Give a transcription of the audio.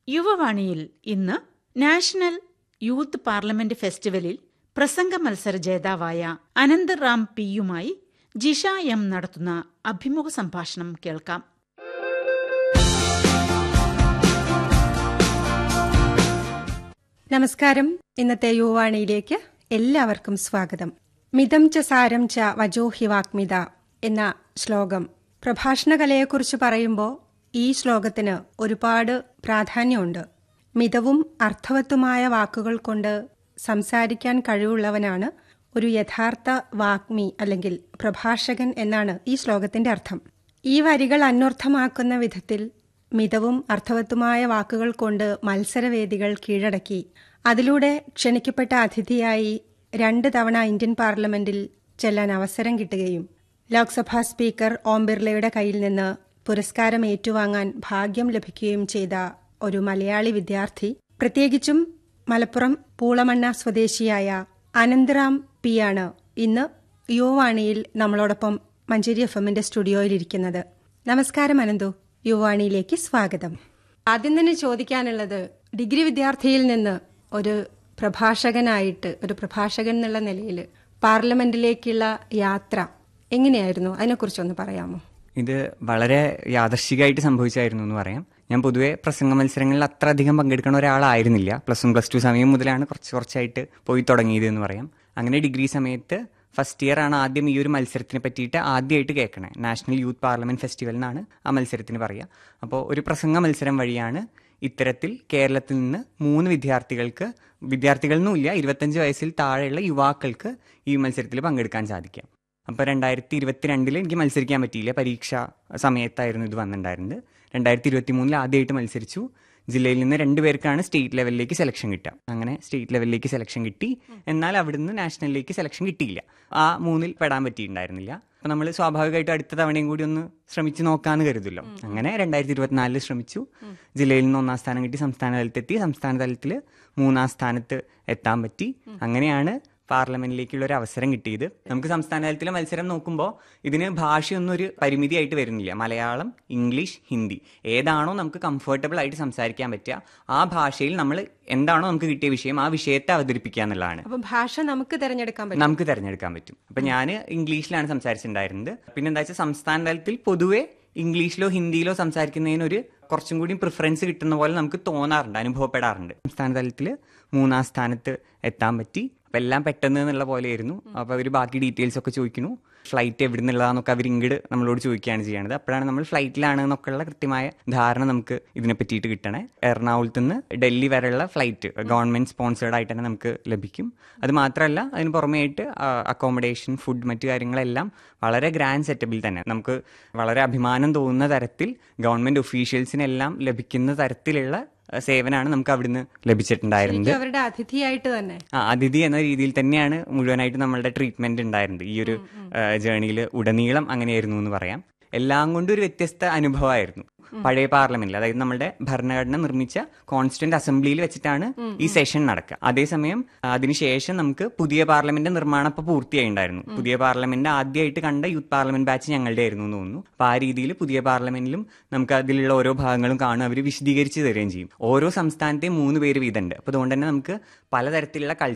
യുവവാണിയിൽ ഇന്ന് national youth parliament ഫെസ്റ്റിവലിൽ പ്രസംഗ മത്സര ജേതാവായ അനന്ത് റാം പിയുമായി ജിഷ എം നടത്തുന്ന അഭിമുഖ സംഭാഷണം കേൾക്കാം. നമസ്കാരം. ഇന്നത്തെ യുവവാണിയിലേക്ക് എല്ലാവർക്കും സ്വാഗതം. മിതം ച സാരം ച വജോഹി വാഗ്മിത എന്ന ശ്ലോകം പ്രഭാഷണ കലയെക്കുറിച്ച് പറയുമ്പോൾ ഈ ശ്ലോകത്തിന് ഒരുപാട് പ്രാധാന്യമുണ്ട്. മിതവും അർത്ഥവത്തുമായ വാക്കുകൾ കൊണ്ട് സംസാരിക്കാൻ കഴിവുള്ളവനാണ് ഒരു യഥാർത്ഥ വാഗ്മി അല്ലെങ്കിൽ പ്രഭാഷകൻ എന്നാണ് ഈ ശ്ലോകത്തിന്റെ അർത്ഥം. ഈ വരികൾ അന്വർത്ഥമാക്കുന്ന വിധത്തിൽ മിതവും അർത്ഥവത്തുമായ വാക്കുകൾ കൊണ്ട് മത്സരവേദികൾ കീഴടക്കി അതിലൂടെ ക്ഷണിക്കപ്പെട്ട അതിഥിയായി 2 തവണ ഇന്ത്യൻ പാർലമെന്റിൽ ചെല്ലാൻ അവസരം കിട്ടുകയും ലോക്സഭാ സ്പീക്കർ ഓം ബിർളയുടെ കയ്യിൽ നിന്ന് പുരസ്കാരം ഏറ്റുവാങ്ങാൻ ഭാഗ്യം ലഭിക്കുകയും ചെയ്ത ഒരു മലയാളി വിദ്യാർത്ഥി, പ്രത്യേകിച്ചും മലപ്പുറം പൂളമണ്ണ സ്വദേശിയായ അനന്ത് റാം പി ആണ് ഇന്ന് യുവവാണിയിൽ നമ്മളോടൊപ്പം മഞ്ചേരി FM-ന്റെ സ്റ്റുഡിയോയിലിരിക്കുന്നത്. നമസ്കാരം അനന്തു, യുവവാണിയിലേക്ക് സ്വാഗതം. ആദ്യം തന്നെ ചോദിക്കാനുള്ളത്, ഡിഗ്രി വിദ്യാർത്ഥിയിൽ നിന്ന് ഒരു പ്രഭാഷകനായിട്ട്, ഒരു പ്രഭാഷകൻ എന്നുള്ള നിലയിൽ പാർലമെന്റിലേക്കുള്ള യാത്ര എങ്ങനെയായിരുന്നു? അതിനെക്കുറിച്ചൊന്ന് പറയാമോ? ഇത് വളരെ യാദർശികമായിട്ട് സംഭവിച്ചായിരുന്നു എന്ന് പറയാം. ഞാൻ പൊതുവെ പ്രസംഗ മത്സരങ്ങളിൽ അത്ര അധികം പങ്കെടുക്കുന്ന ഒരാളായിരുന്നില്ല. പ്ലസ് 1 പ്ലസ് 2 സമയം മുതലാണ് കുറച്ചായിട്ട് പോയി തുടങ്ങിയത് എന്ന് പറയാം. അങ്ങനെ ഡിഗ്രി സമയത്ത് ഫസ്റ്റ് ഇയർ ആണ് ആദ്യം ഈ ഒരു മത്സരത്തിനെ പറ്റിയിട്ട് ആദ്യമായിട്ട് കേൾക്കണേ. നാഷണൽ യൂത്ത് പാർലമെന്റ് ഫെസ്റ്റിവൽ എന്നാണ് ആ മത്സരത്തിന് പറയുക. അപ്പോൾ ഒരു പ്രസംഗ മത്സരം വഴിയാണ് ഇത്തരത്തിൽ കേരളത്തിൽ നിന്ന് 3 വിദ്യാർത്ഥികളൊന്നുമില്ല, 25 വയസ്സിൽ താഴെയുള്ള യുവാക്കൾക്ക് ഈ മത്സരത്തിൽ പങ്കെടുക്കാൻ സാധിക്കാം. അപ്പോൾ 2022 എനിക്ക് മത്സരിക്കാൻ പറ്റിയില്ല, പരീക്ഷാ സമയത്തായിരുന്നു ഇത് വന്നിട്ടുണ്ടായിരുന്നത്. 2023 ആദ്യമായിട്ട് മത്സരിച്ചു. ജില്ലയിൽ നിന്ന് 2 പേർക്കാണ് സ്റ്റേറ്റ് ലെവലിലേക്ക് സെലക്ഷൻ കിട്ടുക. അങ്ങനെ സ്റ്റേറ്റ് ലെവലിലേക്ക് സെലക്ഷൻ കിട്ടി. എന്നാൽ അവിടുന്ന് നാഷണലിലേക്ക് സെലക്ഷൻ കിട്ടിയില്ല. ആ 3-ൽ പെടാൻ പറ്റിയിട്ടുണ്ടായിരുന്നില്ല. അപ്പോൾ നമ്മൾ സ്വാഭാവികമായിട്ടും അടുത്ത തവണയും കൂടി ഒന്ന് ശ്രമിച്ചു നോക്കാമെന്ന് കരുതല്ലോ. അങ്ങനെ 2024 ശ്രമിച്ചു. ജില്ലയിൽ നിന്ന് 1-ാം സ്ഥാനം കിട്ടി. സംസ്ഥാന തലത്തെത്തി. സംസ്ഥാന തലത്തിൽ 3-ാം സ്ഥാനത്ത് എത്താൻ പറ്റി. അങ്ങനെയാണ് പാർലമെന്റിലേക്കുള്ള ഒരു അവസരം കിട്ടിയത്. നമുക്ക് സംസ്ഥാന തലത്തിലെ മത്സരം നോക്കുമ്പോൾ ഇതിന് ഭാഷയൊന്നും ഒരു പരിമിതിയായിട്ട് വരുന്നില്ല. മലയാളം, ഇംഗ്ലീഷ്, ഹിന്ദി ഏതാണോ നമുക്ക് കംഫർട്ടബിൾ ആയിട്ട് സംസാരിക്കാൻ പറ്റുക ആ ഭാഷയിൽ നമ്മൾ എന്താണോ നമുക്ക് കിട്ടിയ വിഷയം ആ വിഷയത്തെ അവതരിപ്പിക്കുക എന്നുള്ളതാണ്. അപ്പോൾ ഭാഷ നമുക്ക് തിരഞ്ഞെടുക്കാൻ പറ്റും. അപ്പം ഞാൻ ഇംഗ്ലീഷിലാണ് സംസാരിച്ചിട്ടുണ്ടായിരുന്നത്. പിന്നെ എന്താ വെച്ചാൽ സംസ്ഥാന തലത്തിൽ പൊതുവെ ഇംഗ്ലീഷിലോ ഹിന്ദിയിലോ സംസാരിക്കുന്നതിനൊരു കുറച്ചും കൂടി പ്രിഫറൻസ് കിട്ടുന്ന പോലെ നമുക്ക് തോന്നാറുണ്ട്, അനുഭവപ്പെടാറുണ്ട്. സംസ്ഥാന തലത്തിൽ 3-ാം സ്ഥാനത്ത് എത്താൻ പറ്റി. അപ്പം എല്ലാം പെട്ടെന്ന് എന്നുള്ള പോലെയായിരുന്നു. അപ്പോൾ അവർ ബാക്കി ഡീറ്റെയിൽസ് ഒക്കെ ചോദിക്കുന്നു. ഫ്ലൈറ്റ് എവിടെ നിന്നുള്ളതാന്നൊക്കെ അവർ ഇങ്ങോട്ട് നമ്മളോട് ചോദിക്കുകയാണ് ചെയ്യണത്. അപ്പോഴാണ് നമ്മൾ ഫ്ലൈറ്റിലാണ് എന്നൊക്കെയുള്ള കൃത്യമായ ധാരണ നമുക്ക് ഇതിനെ പറ്റിയിട്ട് കിട്ടണേ. എറണാകുളത്ത് നിന്ന് ഡൽഹി വരെയുള്ള ഫ്ലൈറ്റ് ഗവൺമെന്റ് സ്പോൺസേർഡ് ആയിട്ട് തന്നെ നമുക്ക് ലഭിക്കും. അത് മാത്രമല്ല അതിന് പുറമെയായിട്ട് അക്കോമഡേഷൻ, ഫുഡ്, മറ്റു കാര്യങ്ങളെല്ലാം വളരെ ഗ്രാൻഡ് സെറ്റപ്പിൽ തന്നെ നമുക്ക് വളരെ അഭിമാനം തോന്നുന്ന തരത്തിൽ ഗവൺമെന്റ് ഒഫീഷ്യൽസിനെല്ലാം ലഭിക്കുന്ന തരത്തിലുള്ള സേവനമാണ് നമുക്ക് അവിടുന്ന് ലഭിച്ചിട്ടുണ്ടായിരുന്നത്. അവരുടെ അതിഥിയായിട്ട് തന്നെ അതിഥി എന്ന രീതിയിൽ തന്നെയാണ് മുഴുവനായിട്ട് നമ്മളുടെ ട്രീറ്റ്മെന്റ് ഉണ്ടായിരുന്നത്. ഈ ഒരു ജേർണിയിൽ ഉടനീളം അങ്ങനെയായിരുന്നു എന്ന് പറയാം. എല്ലാം കൊണ്ടും ഒരു വ്യത്യസ്ത അനുഭവമായിരുന്നു. പഴയ പാർലമെന്റിൽ, അതായത് നമ്മുടെ ഭരണഘടന നിർമ്മിച്ച കോൺസ്റ്റിറ്റ്യൂന്റ് അസംബ്ലിയിൽ വെച്ചിട്ടാണ് ഈ സെഷൻ നടക്കുക. അതേസമയം അതിനുശേഷം നമുക്ക് പുതിയ പാർലമെന്റ് നിർമ്മാണം ഇപ്പോൾ പൂർത്തിയായിട്ടുണ്ടായിരുന്നു. പുതിയ പാർലമെന്റ് ആദ്യമായിട്ട് കണ്ട യൂത്ത് പാർലമെന്റ് ബാച്ച് ഞങ്ങളുടെ ആയിരുന്നു എന്ന് തോന്നുന്നു. അപ്പോൾ ആ രീതിയിൽ പുതിയ പാർലമെന്റിലും നമുക്ക് അതിലുള്ള ഓരോ ഭാഗങ്ങളും കാണും, അവർ വിശദീകരിച്ച് തരികയും ചെയ്യും. ഓരോ സംസ്ഥാനത്തെയും 3 പേര് വീതമുണ്ട്. അപ്പോൾ അതുകൊണ്ട് തന്നെ നമുക്ക് പലതരത്തിലുള്ള